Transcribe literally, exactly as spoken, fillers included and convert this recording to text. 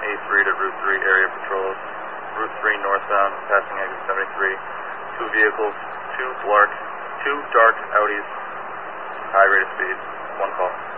A three to Route three area patrols. Route three northbound, passing exit seventy-three. Two vehicles, two dark, two dark Audis, high rate of speed, one call.